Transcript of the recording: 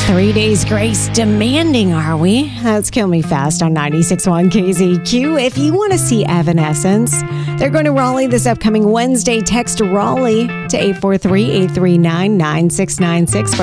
3 days grace demanding, are we? That's Kill Me Fast on 96.1 KZQ. If you want to see Evanescence, they're going to Raleigh this upcoming Wednesday. Text Raleigh to 843-839-9696 for